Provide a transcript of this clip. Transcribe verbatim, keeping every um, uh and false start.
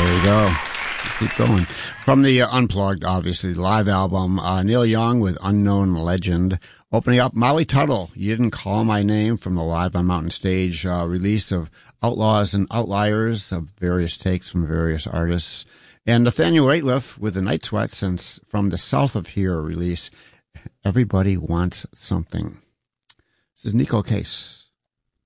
There you go. Keep going. From the uh, Unplugged, obviously, live album, uh, Neil Young with Unknown Legend. Opening up, Molly Tuttle, You Didn't Call My Name, from the Live on Mountain Stage uh, release of Outlaws and Outliers, of various takes from various artists. And Nathaniel Rateliff with the Night Sweats, and from the South of Here release, Everybody Wants Something. This is Nico Case.